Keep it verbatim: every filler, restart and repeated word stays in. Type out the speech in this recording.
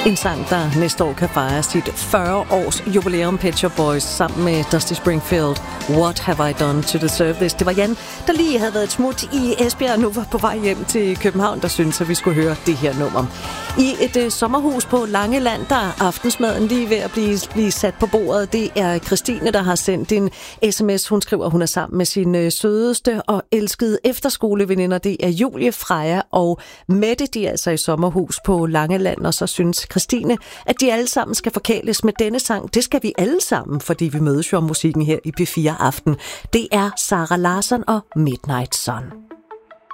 En sang, der næste år kan fejre sit fyrre års jubilæum, Pet Shop Boys, sammen med Dusty Springfield. What have I done to deserve this? Det var Jan, der lige havde været et smut i Esbjerg og nu var på vej hjem til København, der synes at vi skulle høre det her nummer. I et øh, sommerhus på Langeland, der er aftensmaden lige ved at blive, blive sat på bordet. Det er Christine, der har sendt en sms. Hun skriver, at hun er sammen med sin øh, sødeste og elskede efterskoleveninder. Det er Julie, Freja og Mette. De er altså i sommerhus på Langeland, og så synes Christine, at de alle sammen skal forkæles med denne sang. Det skal vi alle sammen, fordi vi mødes jo om musikken her i P fire Aften. Det er Sara Larsson og Midnight Sun.